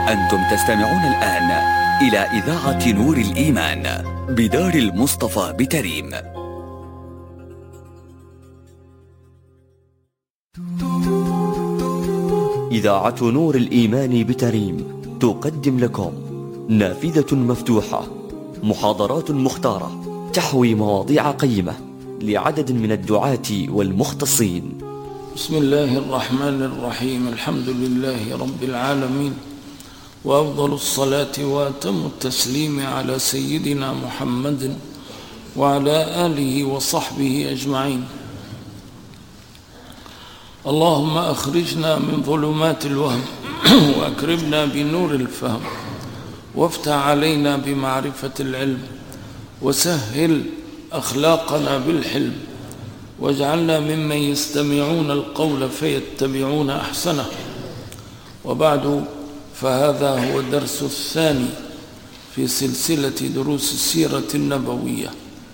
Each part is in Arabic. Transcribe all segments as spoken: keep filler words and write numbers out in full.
أنتم تستمعون الآن إلى إذاعة نور الإيمان بدار المصطفى بتريم. إذاعة نور الإيمان بتريم تقدم لكم نافذة مفتوحة، محاضرات مختارة تحوي مواضيع قيمة لعدد من الدعاة والمختصين. بسم الله الرحمن الرحيم. الحمد لله رب العالمين، وأفضل الصلاة وأتم التسليم على سيدنا محمد وعلى آله وصحبه أجمعين. اللهم أخرجنا من ظلمات الوهم وأكرمنا بنور الفهم، وافتح علينا بمعرفة العلم، وسهل أخلاقنا بالحلم، واجعلنا ممن يستمعون القول فيتبعون أحسنه. وبعد، فهذا هو الدرس الثاني في سلسلة دروس السيرة النبوية.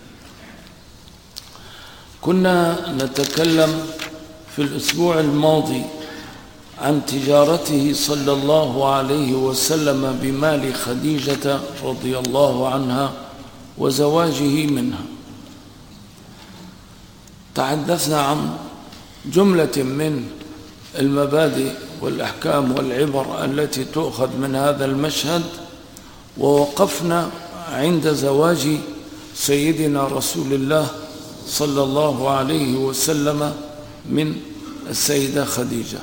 كنا نتكلم في الأسبوع الماضي عن تجارته صلى الله عليه وسلم بمال خديجة رضي الله عنها وزواجه منها. تحدثنا عن جملة من المبادئ والأحكام والعبر التي تؤخذ من هذا المشهد، ووقفنا عند زواج سيدنا رسول الله صلى الله عليه وسلم من السيدة خديجة.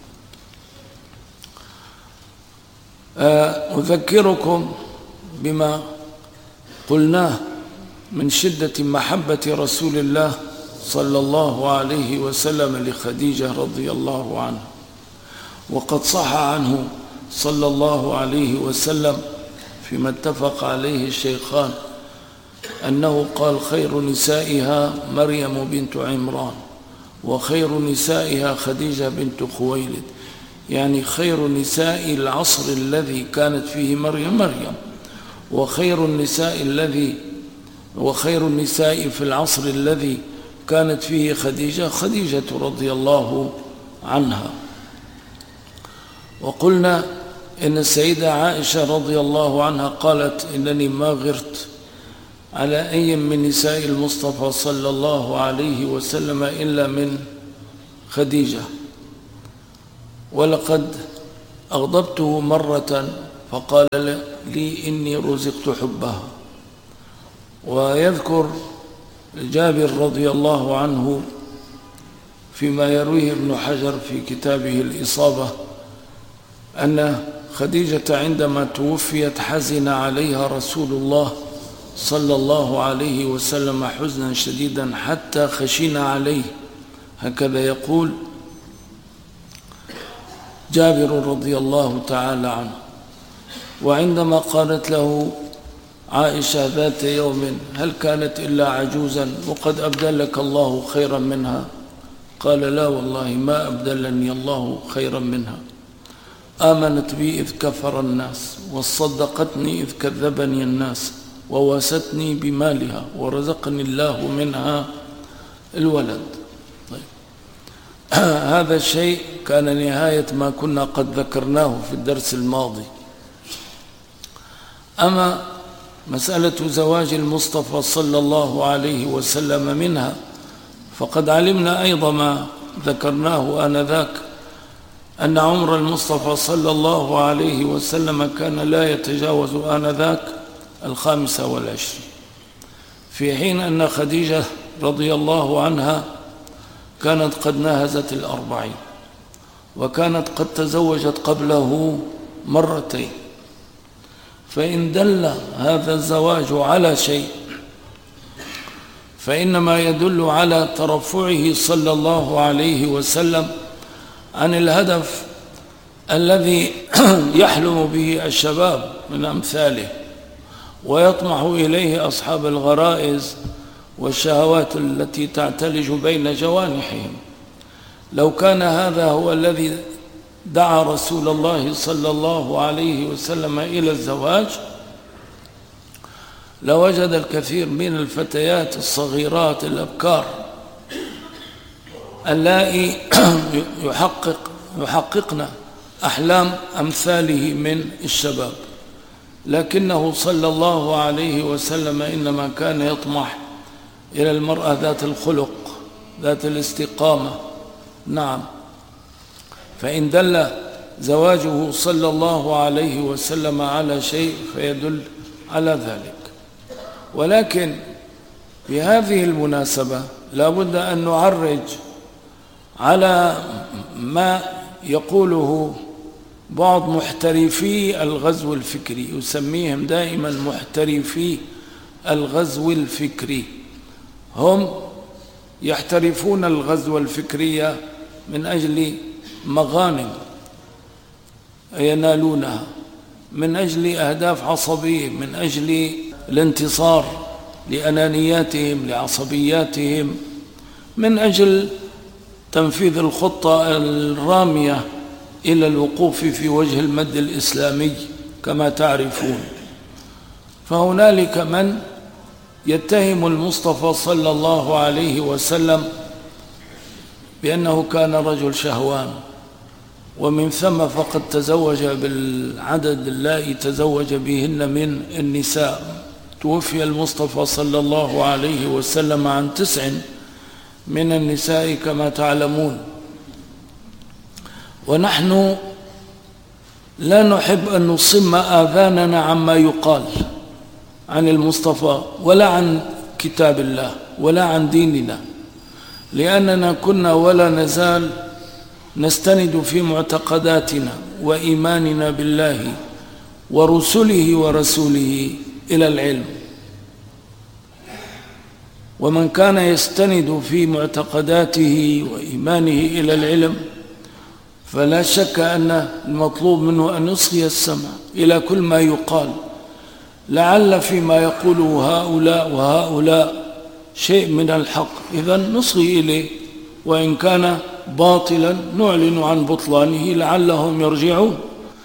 أذكركم بما قلناه من شدة محبة رسول الله صلى الله عليه وسلم لخديجة رضي الله عنها. وقد صح عنه صلى الله عليه وسلم فيما اتفق عليه الشيخان أنه قال: خير نسائها مريم بنت عمران، وخير نسائها خديجة بنت خويلد. يعني خير نساء العصر الذي كانت فيه مريم مريم، وخير النساء الذي وخير النساء في العصر الذي كانت فيه خديجة خديجة رضي الله عنها. وقلنا إن السيدة عائشة رضي الله عنها قالت: إنني ما غرت على أي من نساء المصطفى صلى الله عليه وسلم إلا من خديجة، ولقد أغضبته مرة فقال لي إني رزقت حبها. ويذكر جابر رضي الله عنه فيما يرويه ابن حجر في كتابه الإصابة أن خديجة عندما توفيت حزن عليها رسول الله صلى الله عليه وسلم حزنا شديدا حتى خشينا عليه، هكذا يقول جابر رضي الله تعالى عنه. وعندما قالت له عائشة ذات يوم: هل كانت إلا عجوزا وقد أبدلك الله خيرا منها؟ قال: لا والله ما أبدلني الله خيرا منها. آمنت بي إذ كفر الناس، وصدقتني إذ كذبني الناس، ووستني بمالها، ورزقني الله منها الولد. طيب. هذا الشيء كان نهاية ما كنا قد ذكرناه في الدرس الماضي. أما مسألة زواج المصطفى صلى الله عليه وسلم منها، فقد علمنا أيضا ما ذكرناه آنذاك، أن عمر المصطفى صلى الله عليه وسلم كان لا يتجاوز آنذاك الخامسة والعشرين، في حين أن خديجة رضي الله عنها كانت قد ناهزت الأربعين، وكانت قد تزوجت قبله مرتين. فإن دل هذا الزواج على شيء فإنما يدل على ترفعه صلى الله عليه وسلم عن الهدف الذي يحلم به الشباب من أمثاله ويطمح إليه أصحاب الغرائز والشهوات التي تعتلج بين جوانحهم. لو كان هذا هو الذي دعا رسول الله صلى الله عليه وسلم إلى الزواج، لوجد الكثير من الفتيات الصغيرات الأبكار اللائي يحقق يحققن أحلام أمثاله من الشباب، لكنه صلى الله عليه وسلم إنما كان يطمح إلى المرأة ذات الخلق ذات الاستقامة. نعم، فإن دل زواجه صلى الله عليه وسلم على شيء فيدل على ذلك. ولكن في هذه المناسبة لا بد أن نعرج على ما يقوله بعض محترفي الغزو الفكري، يسميهم دائما محترفي الغزو الفكري. هم يحترفون الغزو الفكري من أجل مغانم ينالونها، من أجل أهداف عصبية، من أجل الانتصار لأنانياتهم لعصبياتهم، من أجل تنفيذ الخطة الرامية إلى الوقوف في وجه المد الإسلامي كما تعرفون. فهنالك من يتهم المصطفى صلى الله عليه وسلم بأنه كان رجل شهوان، ومن ثم فقد تزوج بالعدد اللائي تزوج بهن من النساء. توفي المصطفى صلى الله عليه وسلم عن تسع من النساء كما تعلمون. ونحن لا نحب أن نصم آذاننا عما يقال عن المصطفى ولا عن كتاب الله ولا عن ديننا، لأننا كنا ولا نزال نستند في معتقداتنا وإيماننا بالله ورسله ورسوله إلى العلم. ومن كان يستند في معتقداته وإيمانه إلى العلم فلا شك أن المطلوب منه أن يصغي السمع إلى كل ما يقال، لعل فيما يقوله هؤلاء وهؤلاء شيء من الحق، إذن نصغي إليه، وإن كان باطلا نعلن عن بطلانه لعلهم يرجعون.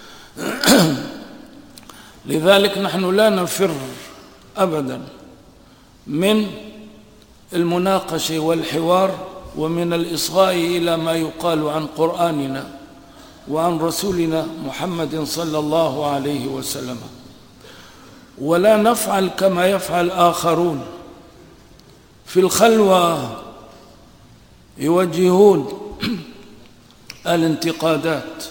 لذلك نحن لا نفر أبدا من المناقشة والحوار ومن الإصغاء إلى ما يقال عن قرآننا وعن رسولنا محمد صلى الله عليه وسلم، ولا نفعل كما يفعل آخرون في الخلوة يوجهون الانتقادات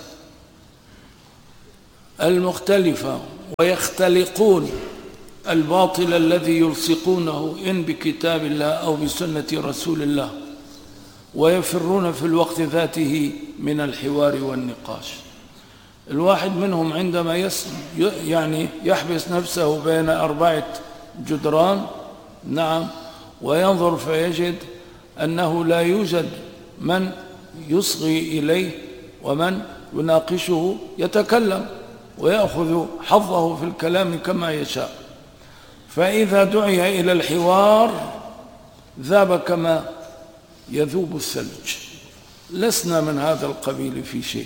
المختلفة ويختلقون الباطل الذي يلصقونه إن بكتاب الله أو بسنة رسول الله، ويفرون في الوقت ذاته من الحوار والنقاش. الواحد منهم عندما يس يعني يحبس نفسه بين أربعة جدران، نعم، وينظر فيجد أنه لا يوجد من يصغي إليه ومن يناقشه، يتكلم ويأخذ حظه في الكلام كما يشاء. فإذا دعي إلى الحوار ذاب كما يذوب الثلج. لسنا من هذا القبيل في شيء.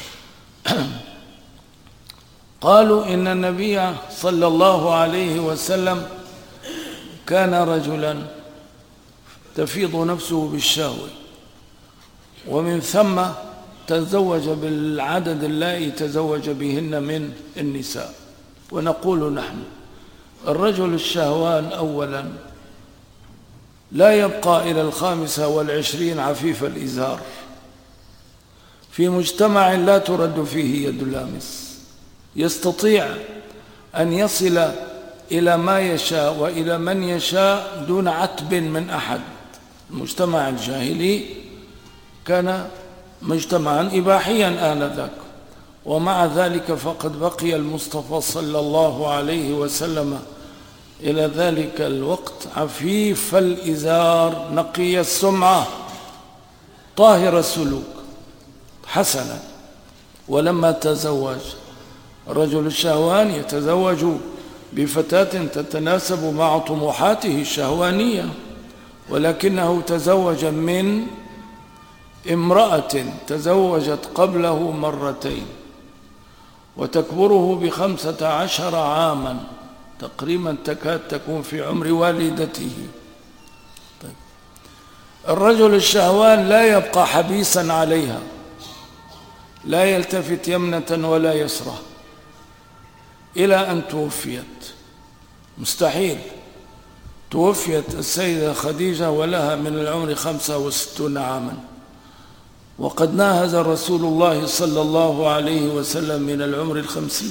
قالوا إن النبي صلى الله عليه وسلم كان رجلا تفيض نفسه بالشهوة، ومن ثم تزوج بالعدد اللائي تزوج بهن من النساء. ونقول نحن الرجل الشهوان أولا لا يبقى إلى الخامسة والعشرين عفيف الإزار في مجتمع لا ترد فيه يد لامس، يستطيع أن يصل إلى ما يشاء وإلى من يشاء دون عتب من أحد. المجتمع الجاهلي كان مجتمعا إباحيا آنذاك، ومع ذلك فقد بقي المصطفى صلى الله عليه وسلم إلى ذلك الوقت عفيف الإزار نقي السمعة طاهر السلوك حسنا. ولما تزوج الرجل الشهوان يتزوج بفتاة تتناسب مع طموحاته الشهوانية، ولكنه تزوج من امرأة تزوجت قبله مرتين وتكبره بخمسة عشر عاما تقريبا تكاد تكون في عمر والدته. طيب. الرجل الشهوان لا يبقى حبيسا عليها، لا يلتفت يمنة ولا يسرة إلى أن توفيت. مستحيل. توفيت السيدة خديجة ولها من العمر خمسة وستون عاما، وقد ناهز رسول الله صلى الله عليه وسلم من العمر الخمسين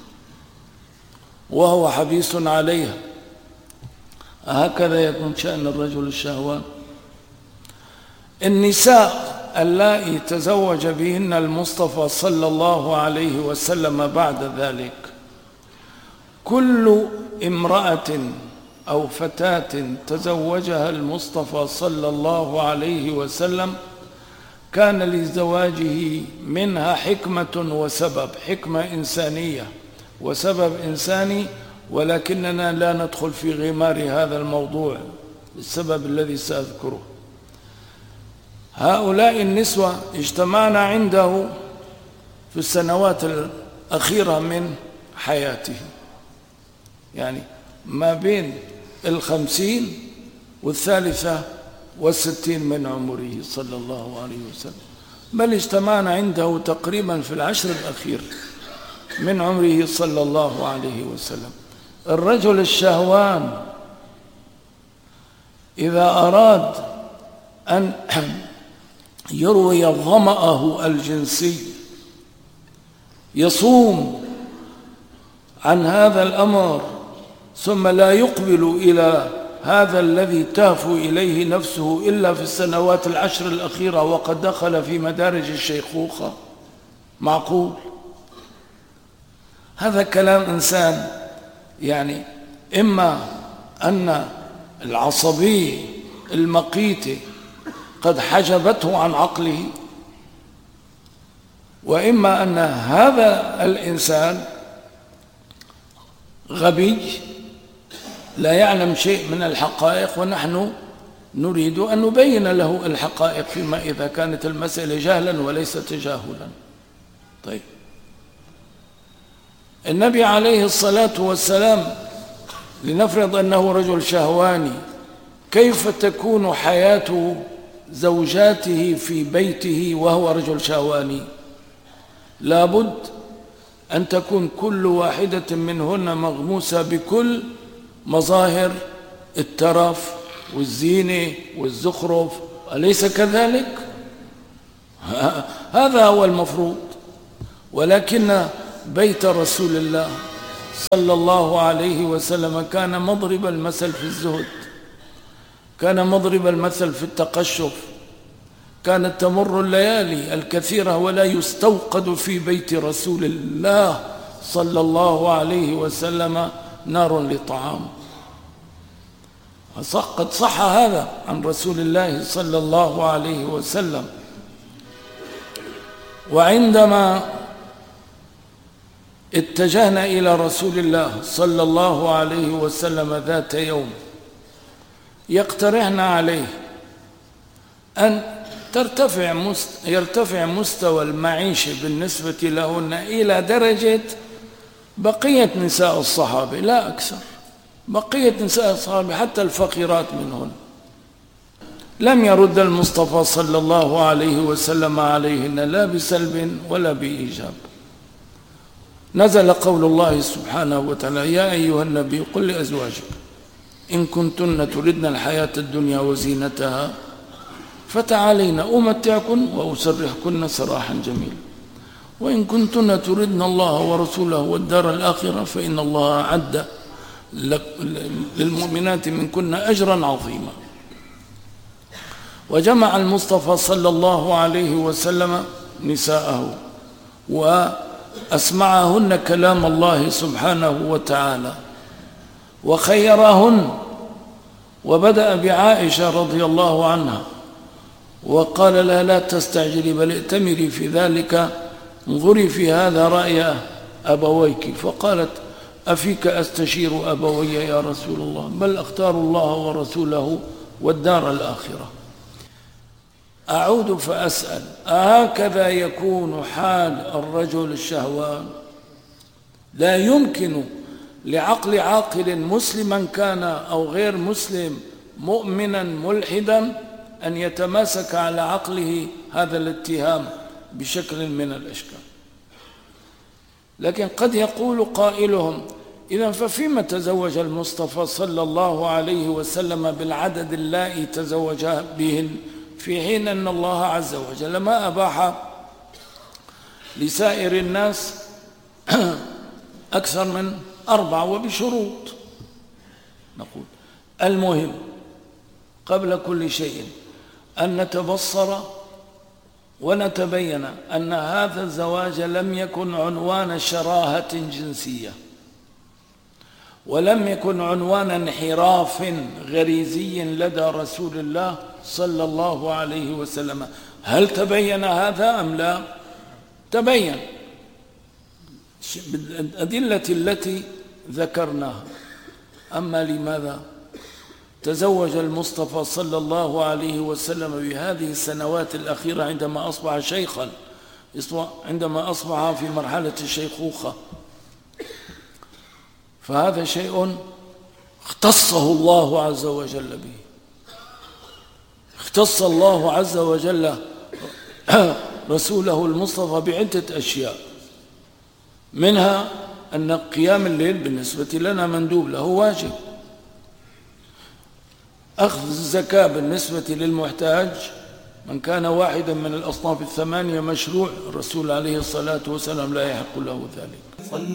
وهو حبيس عليها. هكذا يكون شأن الرجل الشهوان. النساء اللائي تزوج بهن المصطفى صلى الله عليه وسلم بعد ذلك، كل امرأة أو فتاة تزوجها المصطفى صلى الله عليه وسلم كان لزواجه منها حكمة وسبب، حكمة إنسانية وسبب إنساني، ولكننا لا ندخل في غمار هذا الموضوع السبب الذي سأذكره. هؤلاء النسوة اجتمعنا عنده في السنوات الأخيرة من حياته، يعني ما بين الخمسين والثالثة والستين من عمره صلى الله عليه وسلم، بل اجتمعنا عنده تقريبا في العشر الأخير من عمره صلى الله عليه وسلم. الرجل الشهوان إذا أراد أن يروي ظمأه الجنسي يصوم عن هذا الأمر ثم لا يقبل إلى هذا الذي تهفو إليه نفسه إلا في السنوات العشر الأخيرة وقد دخل في مدارج الشيخوخة. معقول؟ هذا كلام إنسان يعني إما أن العصبي المقيت قد حجبته عن عقله، وإما أن هذا الإنسان غبي لا يعلم شيء من الحقائق، ونحن نريد أن نبين له الحقائق فيما إذا كانت المسألة جهلا وليس تجاهلا. طيب، النبي عليه الصلاة والسلام لنفرض أنه رجل شهواني، كيف تكون حياة زوجاته في بيته وهو رجل شهواني؟ لابد أن تكون كل واحدة منهن مغموسة بكل مظاهر الترف والزينة والزخرف، أليس كذلك؟ هذا هو المفروض. ولكن بيت رسول الله صلى الله عليه وسلم كان مضرب المثل في الزهد، كان مضرب المثل في التقشف، كانت تمر الليالي الكثيرة ولا يستوقد في بيت رسول الله صلى الله عليه وسلم نار لطعام. قد صح هذا عن رسول الله صلى الله عليه وسلم. وعندما اتجهنا إلى رسول الله صلى الله عليه وسلم ذات يوم يقترحنا عليه أن ترتفع مست... يرتفع مستوى المعيشة بالنسبة لهن إلى درجة بقية نساء الصحابة، لا أكثر، بقية نساء الصحابة حتى الفقيرات منهن. لم يرد المصطفى صلى الله عليه وسلم عليهن لا بسلب ولا بإيجاب. نزل قول الله سبحانه وتعالى: يا أيها النبي قل لأزواجك إن كنتن تردن الحياة الدنيا وزينتها فتعالين أمتعكن وأسرحكن سراحا جميلا، وإن كنتن تردن الله ورسوله والدار الآخرة فإن الله أعد للمؤمنات منكن أجرا عظيما. وجمع المصطفى صلى الله عليه وسلم نساءه وأسمعهن كلام الله سبحانه وتعالى وخيرهن، وبدأ بعائشة رضي الله عنها وقال لها: لا تستعجلي بل ائتمري في ذلك، انظري في هذا رأي أبويك. فقالت: أفيك أستشير أبوي يا رسول الله؟ بل أختار الله ورسوله والدار الآخرة. أعود فأسأل: أهكذا يكون حال الرجل الشهوان؟ لا يمكن لعقل عاقل مسلما كان أو غير مسلم مؤمنا ملحدا أن يتماسك على عقله هذا الاتهام بشكل من الأشكال. لكن قد يقول قائلهم: إذن ففيما تزوج المصطفى صلى الله عليه وسلم بالعدد اللائي تزوج بهن، في حين أن الله عز وجل ما أباح لسائر الناس أكثر من أربع وبشروط. نقول: المهم قبل كل شيء أن نتبصر ونتبين أن هذا الزواج لم يكن عنوان شراهة جنسية، ولم يكن عنوان انحراف غريزي لدى رسول الله صلى الله عليه وسلم. هل تبين هذا أم لا؟ تبين بالأدلة التي ذكرناها. أما لماذا تزوج المصطفى صلى الله عليه وسلم بهذه السنوات الأخيرة عندما أصبح شيخا، عندما أصبح في مرحلة الشيخوخة؟ فهذا شيء اختصه الله عز وجل به. اختص الله عز وجل رسوله المصطفى بعدة أشياء، منها أن قيام الليل بالنسبة لنا مندوب له واجب، أخذ الزكاة بالنسبة للمحتاج من كان واحدا من الأصناف الثمانية مشروع، الرسول عليه الصلاة والسلام لا يحق له ذلك.